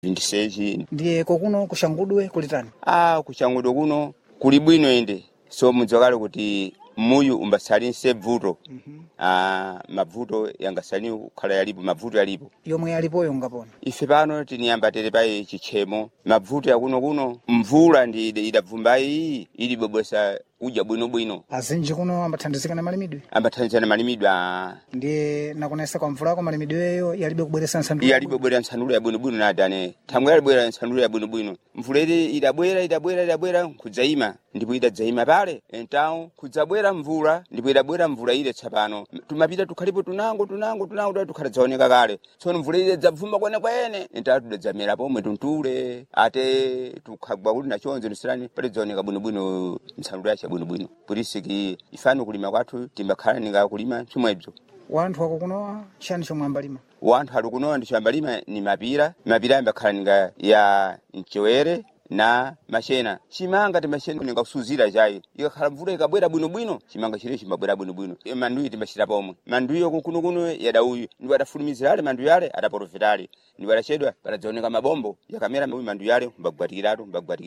26. Ndiye kokuno kushangudwe kulitani? Kushangudwe kuno kuli bwino inde. So mudzakale kuti muyu umbasalinse bvuto. Mavuto yangasani kukhala yalipo, mavuto yalipo. Yomwe yalipoyo ngapona. Ife pano tiniyambatere paye chichemo. Mavuto yakuno mvula ndi idavumbayi ili bobwesa uja bwino. Azinji kuno ambathandizika na malimidwe. Ambathandizana malimidwe. Ndiye nakunesa kwa mvula kwa malimidweyo yalibe kubweresa nsandulo. Yalibe kubwera nsandulo ya bwino nadane. Thangwe yalibwera nsandulo ya bwino. Mvula ili idabwera kudzaima. Ndipo idadzaima pale. Entawo kudzabwera mvula ndipo idabwera mvula ile tsapano. Tumapita tukhalipo tunango tukhala dzaoneka kale. Tsono mvula ile dzavumba kwene. Entawo tudadzamera pomwe tuntule. Ate tukhagwa kuti nachonzo nisirani pale dzaoneka bwino nsandulo ya bwino. Pulisiki ifano kulima kwathu timbakhala ninga kulima chimwebzo. Wanthu wako kunowa chani chomwe ambalima? Wanthu ali kunowa ndi chambalima ni mapira ambakhala ninga ya mchewere na mashena. Chimanga timashena ninga kusuzira chai. Ikakhala mvula ikabwera bwino chimanga chile chimabwera bwino. Manduyi timashira pomwe. Manduyi kuno yadauyu ndi adafulumizira ale manduyi ale adaprofitali. Ndi adachedwa padadzaoneka mabombo yakamera manduyi ale mbagwatikiratu.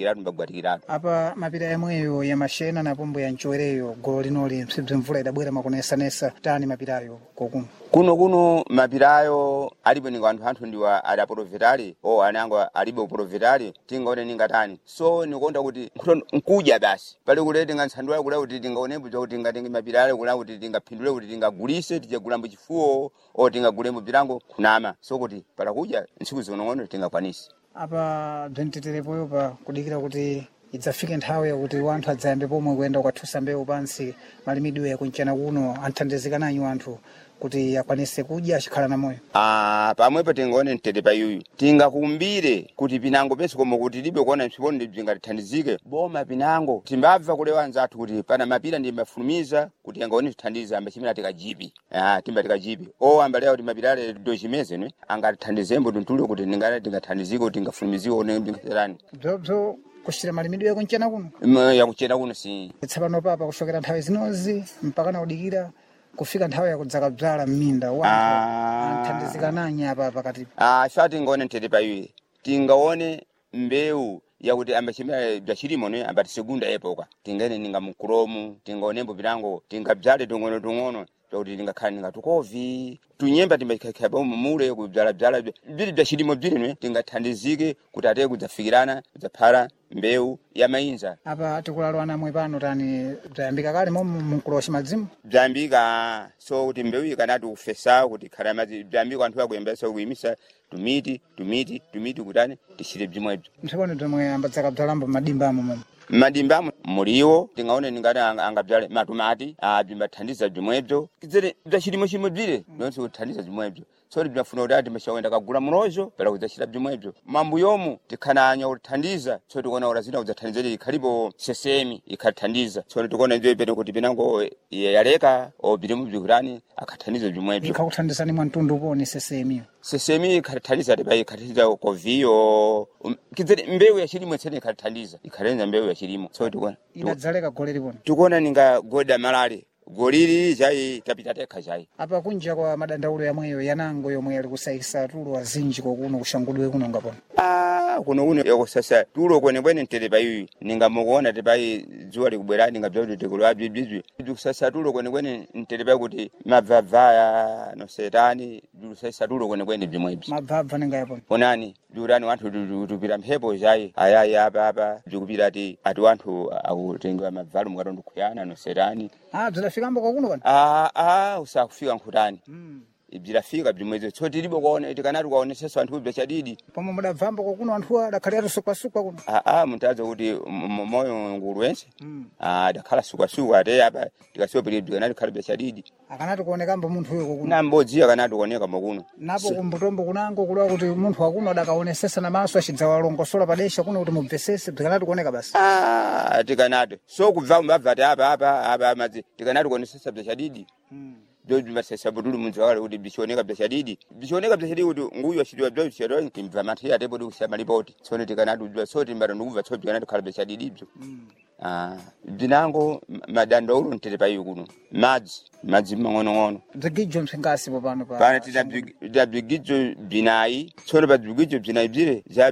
Apa mapira yamweyo ya mashena na pombo ya mchewereyo golo linoli msibze mvula idabwera makunesanesa tani mapirayo kokuno. Kuno mapirayo alipo ninga anthu ndiwa adaprofitali anango alipo profitali tingaone ninga tani. So nikonda kuti nkuja basi. Pale kuleti ngansandula kula kuti tingaonepo kuti tingatenge mapirayo kula kuti tingaphindule kuti tingagulise tijagulambo chifuwo tingagulembo bilango kunama. So kuti pala kuja nsiku zinono tingakwanisi. Apa bzenteterepoyo pa kudikira kuti idzafike nthawi yakuti wanthu adzayambe pomwe kuyenda ukathusa mbewu pansi malimidwe yakunchana kuno anthandizika nanyu anthu kuti akwanise kudya achikhala na moyo. Pamwepo tingaone mtete payuyu tingakumbire kuti pinango penso koma kuti libe kuona msiponi ndi bzingatithandizike boma pinango timbabva kulewa anzathu kuti pana mapira ndi mbafulumiza kuti yangaone tithandiza ambachimira tikajipi tikajipi ambalewa kuti mapirale dochimeze ne angatithandizembo tuntule kuti tingathandizike kuti ngafulumizike one mbingaterani bzo kushira malimidwe yakunchana kuno yakuchena kuno si tsapano papa kushokera nthawi zinozi mpaka na kudikira kufika nthawi yakudzaka bzala mminda wanthu anthandizika nanyi apa pakati. Ifati ngone mtete payuyi tingaone mbewu yakuti ambachimira bzachilimo ne ambati segunda epoka tingene ninga mukromu tingaonembo bilango tingabzale tung'ono kuti tingakhala ninga tukovi tunyemba timbakhala mule kubzala bili bzachilimo bzili ne tingathandizike kuti ateye kudzafikirana kudzaphala mbewu ya mainza. Apa tikulalwana mwe pano tani bzayambika kale momu mkuloshi madzimu? Bzayambika so kuti mbewu ikanati kufesa kuti khala madzi bzayambika anthu akuyembesa kuyimisa tumiti kutani tishire bzimwebzo. Nthawi zomwe ambadzaka bzalambo madimbamo momu. Madimbamo muliwo tingaone ningati angabzale matumati bzimbathandiza bzimwebzo kizere bzachilimo chimwe bzile nonse kuthandiza bzimwebzo. So bzafuna kuti ati mashawenda kagula mulozo pala kudzachira bzimwebzo mambuyomu tikhananya kuthandiza so tikuona urazina kudzathandizira ikhalipo sesemi ikhathandiza so tikuona ndio ipete kuti pinango yaleka bilimu bzikurani akathandiza bzimwebzo. Ikakuthandizani mwantundu poni sesemi ikhathandiza tipa ikhathandiza koviyo kizere mbewu ya chilimo tsene ikhathandiza ikhalenza mbewu ya chilimo so tikuona inadzaleka goleri poni tikuona ninga goda malale goliri chai tapita tekha chai. Apa kunja kwa madandaulo yamweyo yanango yomwe yali kusaisa tulo azinji kokuno kushangudwe kuno ngapona. Kuno yakusasa tulo kwenebwene mtete payuyi ninga mukuona tepai dzuwa likubwera ninga bzauti tikulwa bzibzibzi kusasa tulo kwenebwene mtete payi kuti mabvabvaya no setani kusasa tulo kwenebwene bzimwebzi. Mabvabva ninga yapona onani durani wanthu tupira mphepo chai ayayi apa bzikupira ati wanthu akutenga mabvalu mukatondo kuyana no setani. Bzirafikambo kwakuno kana? Usakufika nkutani. Bzirafika bzimwezo so tilibo kuona tikanati kwaonesesa anthu bzachadidi. Pomwe mudabvambo kwakuno anthu adakhalira sukwa kuno. Mutazo kuti moyo ngulu wense. Adakhala sukwa ate apa tikasiopere tikanati khala bzachadidi. Akanati kuonekambo munthu uyo kuno. Na mbodzi akanati kuoneka makuno. Napo kumbutombo kunango kulwa kuti munthu wakuno adakaonesesa na maso achidzawalongosola padesha kuno kuti mubvesese bzikanati kuoneka basi. Tikanati so kubva mbabva apa madzi tikanati kuonesesa bzachadidi. Joji masesa budulu munzawale kuti bishoneka bzachadidi kuti nguyu wachidwa bzachadwa timbva mathi atepo kusema ripoti so tikanati udwa so timbara nduva so tikanati khala bzachadidi bzo. bzinango madandaulo ntere payo kuno madzi mang'onong'ono bzigijo msingasi popano pana tida bzigijo bzinayi tsono pa bzigijo bzinayi bzire